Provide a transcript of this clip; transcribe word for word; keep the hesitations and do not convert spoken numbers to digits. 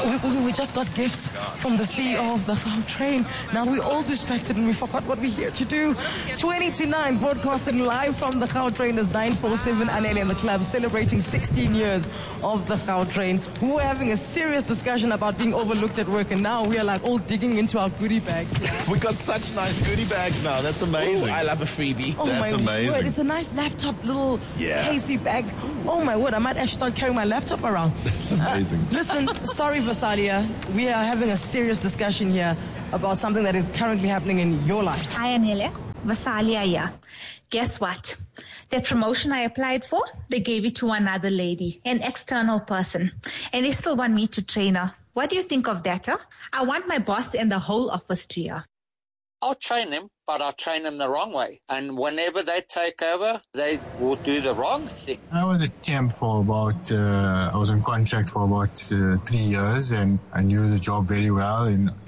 we, we, we just got gifts from the C E O of the Gautrain. Now we're all distracted and we forgot what we're here to do. twenty to nine, broadcasting live from the Gautrain is nine four seven Anele and the club, celebrating sixteen years of the Gautrain. We were having a serious discussion about being overlooked at work, and now we are like all digging into our goodie bags. Yeah. We got such nice goodie bags now. That's amazing. Ooh, I love a freebie. Oh That's my amazing. word, it's a nice laptop little Yeah. Casey bag. Oh my word, I might actually start carrying my laptop around. That's amazing. Uh, listen, sorry Vasalia, we are having a serious discussion here about something that is currently happening in your life. Hi Anele, Vasalia here. Guess what? That promotion I applied for, they gave it to another lady, an external person, and they still want me to train her. What do you think of that, huh? I want my boss and the whole office to hear. I'll train them, but I'll train them the wrong way. And whenever they take over, they will do the wrong thing. I was a temp for about, uh, I was on contract for about uh, three years and I knew the job very well. And